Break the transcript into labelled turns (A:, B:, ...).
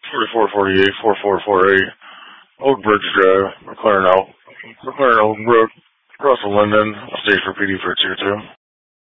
A: 4448 Oak Bridge Drive, McLaren Oak Brook, Russell Linden, stage for PD for tier 2.